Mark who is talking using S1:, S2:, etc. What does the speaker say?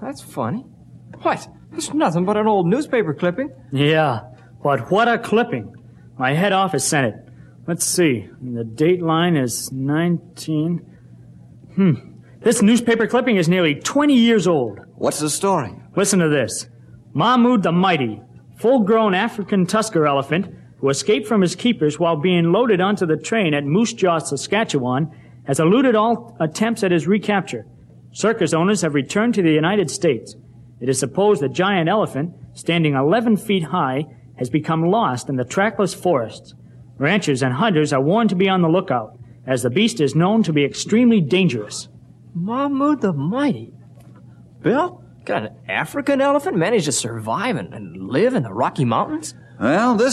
S1: that's funny. What? It's nothing but an old newspaper clipping.
S2: Yeah, but what a clipping. My head office sent it. Let's see. The date line is 19... This newspaper clipping is nearly 20 years old.
S3: What's the story?
S2: Listen to this. Mahmoud the Mighty, full-grown African tusker elephant who escaped from his keepers while being loaded onto the train at Moose Jaw, Saskatchewan, has eluded all attempts at his recapture. Circus owners have returned to the United States. It is supposed the giant elephant, standing 11 feet high, has become lost in the trackless forests. Ranchers and hunters are warned to be on the lookout, as the beast is known to be extremely dangerous.
S1: Mahmoud the Mighty. Bill, can an African elephant manage to survive and live in the Rocky Mountains?
S3: Well, this